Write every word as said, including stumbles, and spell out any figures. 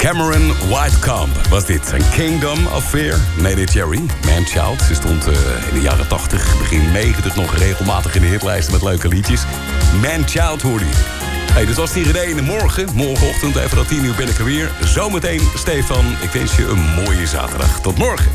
Cameron Whitecamp was dit. Een Kingdom of Fear. Made it Cherry. Manchild. Ze stond uh, in de jaren tachtig, begin negentig nog regelmatig in de hitlijsten met leuke liedjes. Manchild hoorde je. Hey, dit was die René. Morgen, morgenochtend, even dat tien uur ben ik er weer. Zometeen, Stefan. Ik wens je een mooie zaterdag. Tot morgen.